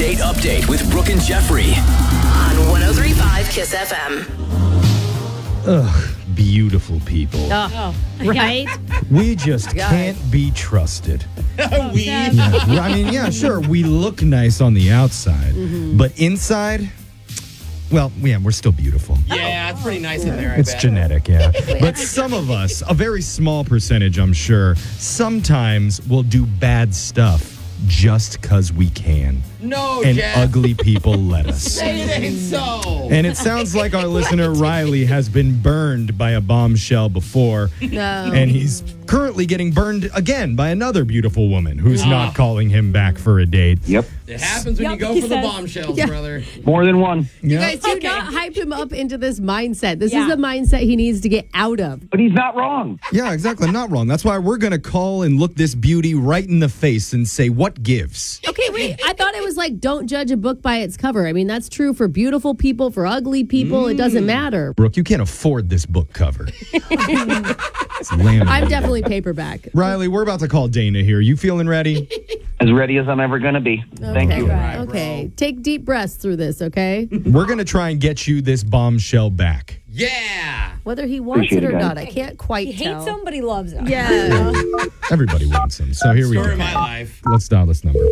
Date Update with Brooke and Jeffrey on 103.5 Kiss FM. Ugh, beautiful people. Right? We just can't be trusted. Yeah, sure, we look nice on the outside, but inside, well, yeah, we're still beautiful. Yeah, it's pretty nice in there, I It's bet. genetic, yeah. But some of us, a very small percentage, I'm sure, sometimes will do bad stuff just because we can. No, And Jeff. ugly people let us. Say it ain't so. And it sounds like our listener Riley has been burned by a bombshell before. No. And he's currently getting burned again by another beautiful woman who's not calling him back for a date. Yep. It happens when you go for the bombshells, brother. More than one. You guys do not hype him up into this mindset. This is the mindset he needs to get out of. But he's not wrong. Yeah, exactly. Not wrong. That's why we're going to call and look this beauty right in the face and say, what gives? Okay, wait. I thought it was like, don't judge a book by its cover. I mean, that's true for beautiful people, for ugly people. It doesn't matter. Brooke, you can't afford this book cover. It's laminated. I'm definitely paperback. Riley, we're about to call Dana here. You feeling ready? As ready as I'm ever going to be. Thank you. Okay. Take deep breaths through this, okay? We're going to try and get you this bombshell back. Yeah. Whether he wants Appreciate it or it, guys. not, I can't quite tell. Hates him, but he loves him. Yeah. Everybody wants him. So here we Story go. of my life. Let's dial this number.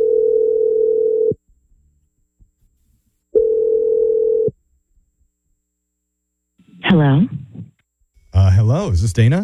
Hello. Hello, is this Dana?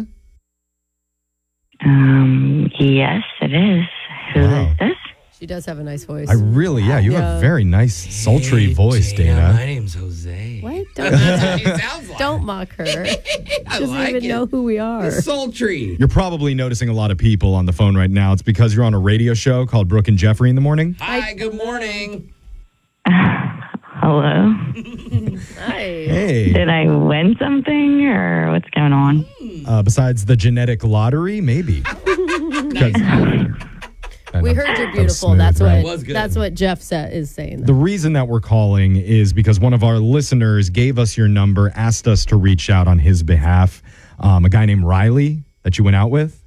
Yes, it is. Who Wow. is this? She does have a nice voice. You have a very nice, sultry voice, Dana. My name's Jose. What? That's what it sounds like. Don't mock her. She I doesn't like even it. know who we are. It's sultry. You're probably noticing a lot of people on the phone right now. It's because you're on a radio show called Brooke and Jeffrey in the morning. Hi, good morning. Hello. Hi. Hey. Did I win something or what's going on? Besides the genetic lottery, maybe. 'Cause- I We know. heard you're That was beautiful. smooth, That's right? what Was good. that's what Jeff is saying. The reason that we're calling is because one of our listeners gave us your number, asked us to reach out on his behalf. A guy named Riley that you went out with.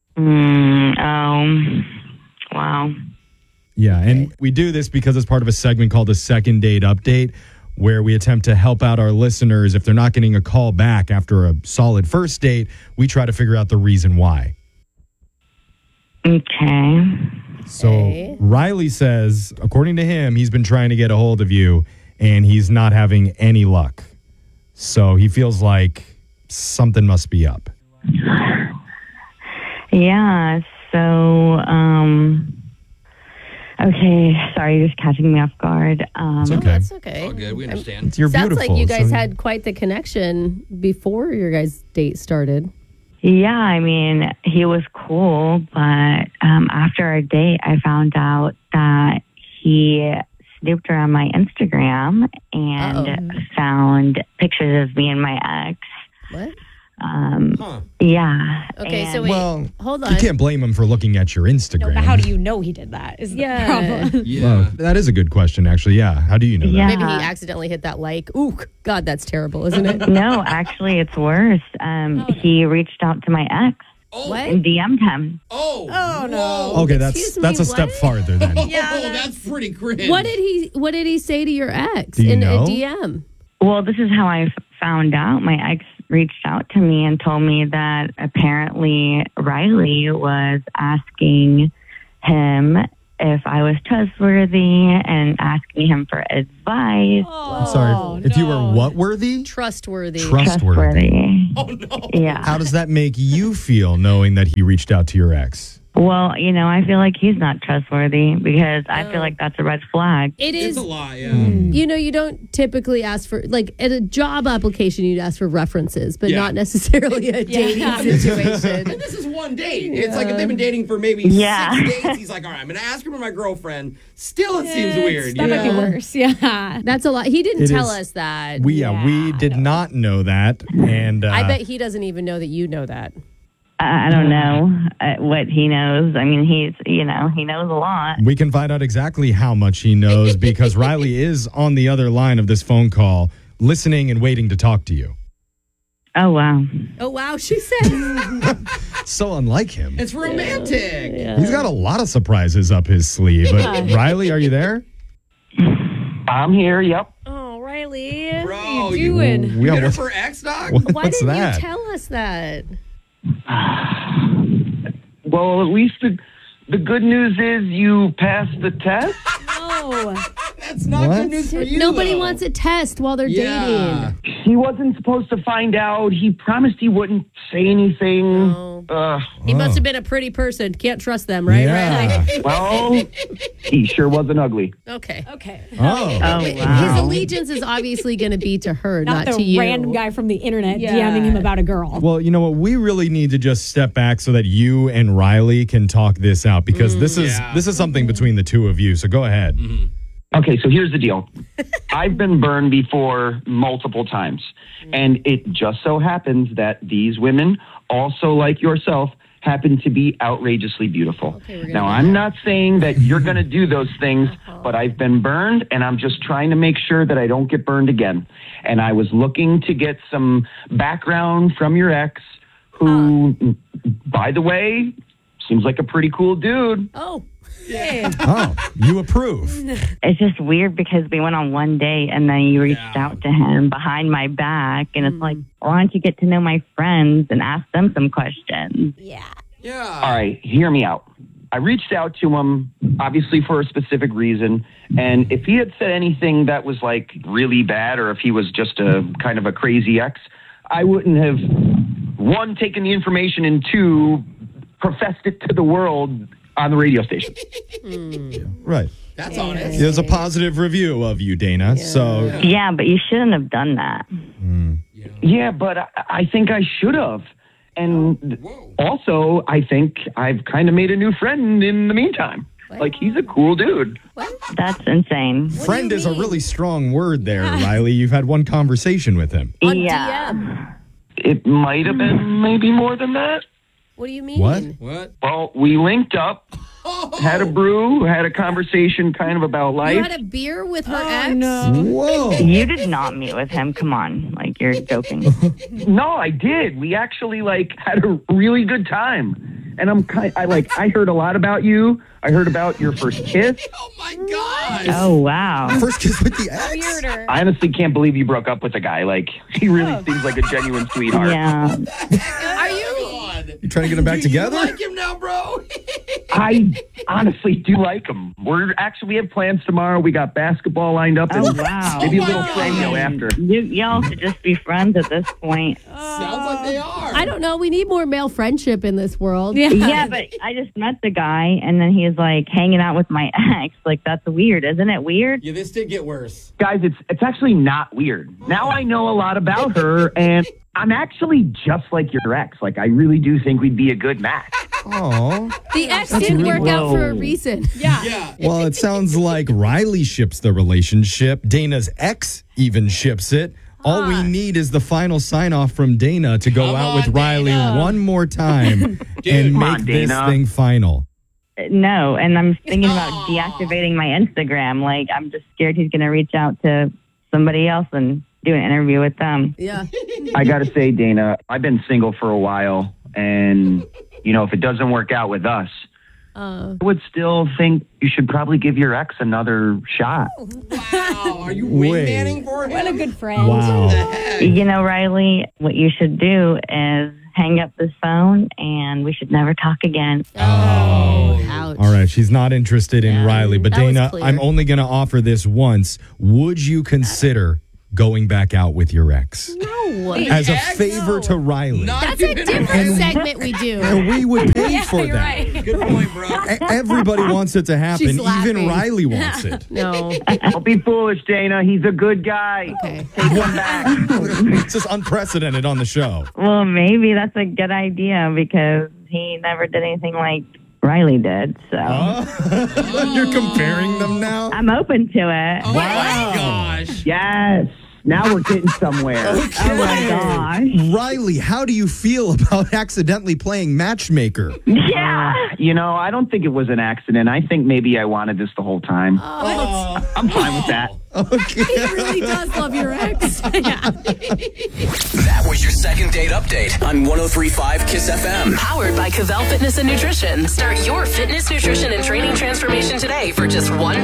Wow. Yeah, and we do this because it's part of a segment called a Second Date Update, where we attempt to help out our listeners. If they're not getting a call back after a solid first date, we try to figure out the reason why. Okay. So Okay. Riley says, according to him, he's been trying to get a hold of you and he's not having any luck. So he feels like something must be up. Yeah. So, okay. Sorry, you're just catching me off guard. It's No, okay. that's okay. All good. We understand. You're Sounds beautiful. like you guys so- had quite the connection before your guys' date started. Yeah, I mean, he was cool, but after our date, I found out that he snooped around my Instagram and found pictures of me and my ex. What? Yeah. Okay, and so wait, Well, hold you on. can't blame him for looking at your Instagram. No, but how do you know he did that? Is the problem. Yeah. Well, that is a good question, actually. Yeah. How do you know Yeah. that? Maybe he accidentally hit that like. Ooh, God, that's terrible, isn't it? No, actually, it's worse. He reached out to my ex What? and DM'd him. Oh. Oh, no. Whoa. Okay, Excuse that's me, a step what? farther then. Oh, that's pretty cringe. What did he say to your ex Do you in know? a DM? Well, this is how I found out. My ex reached out to me and told me that apparently Riley was asking him if I was trustworthy and asking him for advice. I'm sorry. If you were what worthy? Trustworthy. Trustworthy. Oh, no. Yeah. How does that make you feel knowing that he reached out to your ex? Well, you know, I feel like he's not trustworthy because I feel like that's a red flag. It It's is. a lot, yeah. You know, you don't typically ask for, like, at a job application, you'd ask for references, but Yeah. not necessarily a dating situation. And this is one date. It's like if they've been dating for maybe Yeah. 6 dates, he's like, all right, I'm going to ask her for my girlfriend. Still, it seems weird. That you might be know? worse. Yeah. That's a lot. He didn't It tell is- us that. We did not know that, and I bet he doesn't even know that you know that. I don't know what he knows. I mean, he knows a lot. we can find out exactly how much he knows because Riley is on the other line of this phone call, listening and waiting to talk to you. Oh, wow. Oh, wow, she said. So unlike him. It's romantic. He's got a lot of surprises up his sleeve. But Riley, are you there? I'm here. Yep. Oh, Riley. Bro, what are you doing? Yeah, Hit her what- for X, dog? Why what's didn't that? you tell us that? Well, at least the good news is you passed the test. No. That's not What? good news for you, Nobody though. wants a test while they're Yeah. dating. He wasn't supposed to find out. He promised he wouldn't say anything. He must have been a pretty person. Can't trust them, right? Yeah. Riley? Well, he sure wasn't ugly. Okay. Okay. Oh. His allegiance is obviously going to be to her, Not not the to you. random guy from the internet Yeah. DMing him about a girl. Well, you know what? We really need to just step back so that you and Riley can talk this out because this is something between the two of you. So go ahead. Okay, so here's the deal. I've been burned before multiple times, and it just so happens that these women, also like yourself, happen to be outrageously beautiful. Now, I'm not saying that you're going to do those things, but I've been burned, and I'm just trying to make sure that I don't get burned again. And I was looking to get some background from your ex, who, by the way, seems like a pretty cool dude. Oh, Oh, you approve. It's just weird because we went on one date and then you reached out to him behind my back. And it's like, why don't you get to know my friends and ask them some questions? Yeah. All right, hear me out. I reached out to him, obviously for a specific reason. And if he had said anything that was like really bad, or if he was just a kind of a crazy ex, I wouldn't have, one, taken the information, and two, professed it to the world on the radio station. Right. That's honest. There's a positive review of you, Dana. So Yeah, but you shouldn't have done that. Yeah, but I think I should have. And also, I think I've kind of made a new friend in the meantime. Like, he's a cool dude. That's insane. friend is a really strong word there, Riley. You've had one conversation with him. on Yeah. DM. It might have been maybe more than that. What do you mean? What? What? Well, we linked up, had a brew, had a conversation kind of about You life. had a beer with her ex? Whoa. You did not meet with him. Come on. Like, you're joking. No, I did. We actually had a really good time. And I heard a lot about you. I heard about your first kiss. Oh, my gosh. Oh, wow. First kiss with the ex? Weirder. I honestly can't believe you broke up with a guy. Like, he really seems like a genuine sweetheart. Yeah. Are you? You trying to get them back together? You like him now, bro? I honestly do like him. We have plans tomorrow. We got basketball lined up. And Oh, wow. maybe a little Frango after. Y'all should just be friends at this point. Sounds like they are. I don't know. We need more male friendship in this world. Yeah, but I just met the guy, and then he's like hanging out with my ex. Like, that's weird. Isn't it weird? Yeah, this did get worse. Guys, it's actually not weird. Now I know a lot about her, and I'm actually just like your ex. Like, I really do think we'd be a good match. Oh. The ex didn't work out for a reason. Yeah. Well, it sounds like Riley ships the relationship. Dana's ex even ships it. All we need is the final sign off from Dana to go Come out on, with Riley Dana. one more time and come make on, this Dana. thing final. No, and I'm thinking about deactivating my Instagram. Like, I'm just scared he's going to reach out to somebody else and do an interview with them. Yeah. I got to say, Dana, I've been single for a while, and, if it doesn't work out with us, I would still think you should probably give your ex another shot. Wow. Are you Wait. wingmanning for him? What a good friend. Wow. Riley, what you should do is hang up this phone, and we should never talk again. Oh, ouch. All right, she's not interested in Riley, but that was Dana, clear. I'm only going to offer this once. Would you consider going back out with your ex No. as a Ex? favor to Riley? Not That's a even different segment we do. And we would pay for You're that. right. Good point, bro. Everybody wants it to happen. She's laughing. Even Riley wants it. No. Don't be foolish, Dana. He's a good guy. Okay. Take him back. It's just unprecedented on the show. Well, maybe that's a good idea because he never did anything like Riley did. So You're comparing them now? I'm open to it. Oh, my gosh. Yes. Now we're getting somewhere. Oh my gosh. Riley, how do you feel about accidentally playing matchmaker? Yeah. I don't think it was an accident. I think maybe I wanted this the whole time. I'm fine with that. Okay. He really does love your ex. That was your second date update on 103.5 Kiss FM. Powered by Cavell Fitness and Nutrition. Start your fitness, nutrition, and training transformation today for just $1.